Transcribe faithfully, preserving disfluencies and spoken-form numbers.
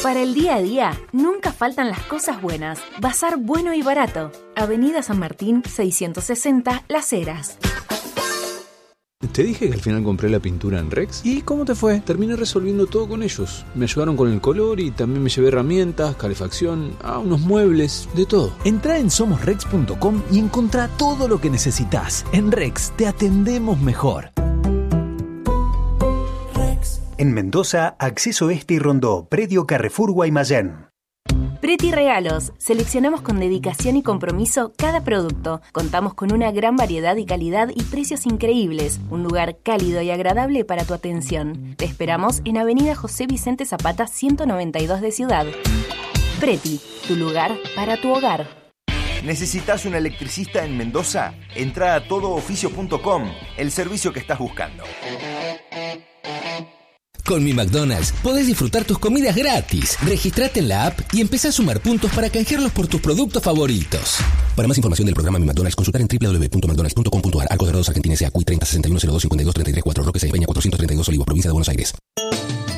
Para el día a día, nunca faltan las cosas buenas. Bazar bueno y barato. Avenida San Martín, seiscientos sesenta, Las Heras. ¿Te dije que al final compré la pintura en Rex? ¿Y cómo te fue? Terminé resolviendo todo con ellos. Me ayudaron con el color y también me llevé herramientas, calefacción, ah, unos muebles, de todo. Entrá en somos rex punto com y encontrá todo lo que necesitas. En Rex te atendemos mejor. En Mendoza, Acceso Este y Rondó, Predio Carrefour Guaymallén. Preti Regalos. Seleccionamos con dedicación y compromiso cada producto. Contamos con una gran variedad y calidad y precios increíbles. Un lugar cálido y agradable para tu atención. Te esperamos en Avenida José Vicente Zapata ciento noventa y dos de Ciudad. Preti, tu lugar para tu hogar. ¿Necesitas un electricista en Mendoza? Entra a todo oficio punto com, el servicio que estás buscando. Con Mi McDonald's podés disfrutar tus comidas gratis. Registrate en la app y empezá a sumar puntos para canjearlos por tus productos favoritos. Para más información del programa Mi McDonald's, consultar en doble u doble u doble u punto mcdonalds punto com punto a r. Arcos Dorados Argentina S A. C U I treinta sesenta y uno cero dos cincuenta y dos treinta y tres cuatro Roque seis Peña cuatrocientos treinta y dos Olivos, provincia de Buenos Aires.